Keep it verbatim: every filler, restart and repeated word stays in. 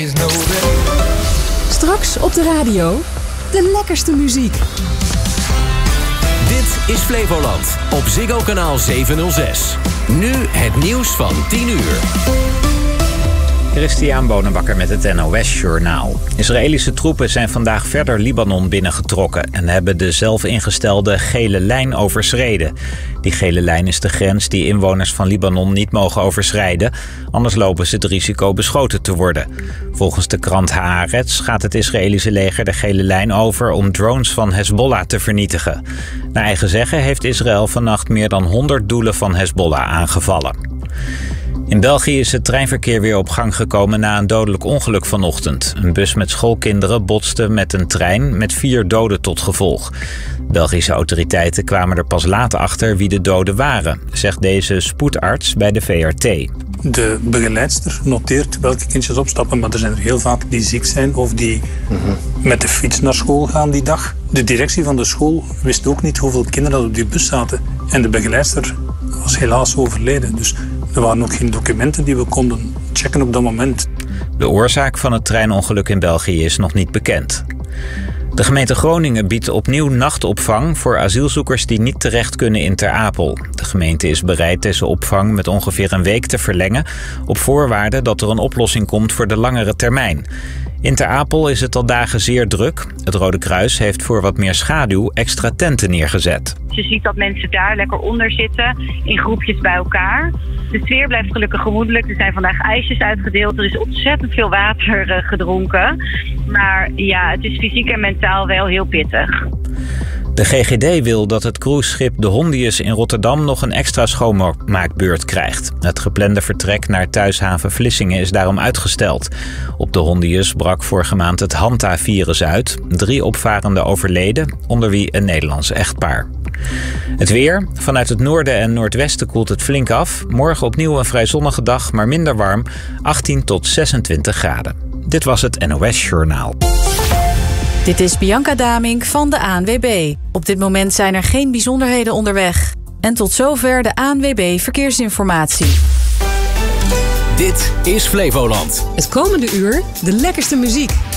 Straks op de radio, de lekkerste muziek. Dit is Flevoland op Ziggo kanaal zevenhonderdzes. Nu het nieuws van tien uur. Christian Bonenbakker met het N O S-journaal. Israëlische troepen zijn vandaag verder Libanon binnengetrokken en hebben de zelf ingestelde gele lijn overschreden. Die gele lijn is de grens die inwoners van Libanon niet mogen overschrijden, anders lopen ze het risico beschoten te worden. Volgens de krant Haaretz gaat het Israëlische leger de gele lijn over om drones van Hezbollah te vernietigen. Naar eigen zeggen heeft Israël vannacht meer dan honderd doelen van Hezbollah aangevallen. In België is het treinverkeer weer op gang gekomen na een dodelijk ongeluk vanochtend. Een bus met schoolkinderen botste met een trein met vier doden tot gevolg. Belgische autoriteiten kwamen er pas later achter wie de doden waren, zegt deze spoedarts bij de V R T. De begeleidster noteert welke kindjes opstappen, maar er zijn er heel vaak die ziek zijn of die mm-hmm. met de fiets naar school gaan die dag. De directie van de school wist ook niet hoeveel kinderen er op die bus zaten. En de begeleidster was helaas overleden, dus er waren ook geen documenten die we konden checken op dat moment. De oorzaak van het treinongeluk in België is nog niet bekend. De gemeente Groningen biedt opnieuw nachtopvang voor asielzoekers die niet terecht kunnen in Ter Apel. De gemeente is bereid deze opvang met ongeveer een week te verlengen, op voorwaarde dat er een oplossing komt voor de langere termijn. In Ter Apel is het al dagen zeer druk. Het Rode Kruis heeft voor wat meer schaduw extra tenten neergezet. Je ziet dat mensen daar lekker onder zitten, in groepjes bij elkaar. De sfeer blijft gelukkig gemoedelijk. Er zijn vandaag ijsjes uitgedeeld. Er is ontzettend veel water uh, gedronken. Maar ja, het is fysiek en mentaal wel heel pittig. De G G D wil dat het cruiseschip de Hondius in Rotterdam nog een extra schoonmaakbeurt krijgt. Het geplande vertrek naar thuishaven Vlissingen is daarom uitgesteld. Op de Hondius brak vorige maand het Hanta-virus uit. Drie opvarenden overleden, onder wie een Nederlands echtpaar. Het weer. Vanuit het noorden en noordwesten koelt het flink af. Morgen opnieuw een vrij zonnige dag, maar minder warm. achttien tot zesentwintig graden. Dit was het N O S-journaal. Dit is Bianca Damink van de A N W B. Op dit moment zijn er geen bijzonderheden onderweg. En tot zover de A N W B Verkeersinformatie. Dit is Flevoland. Het komende uur de lekkerste muziek.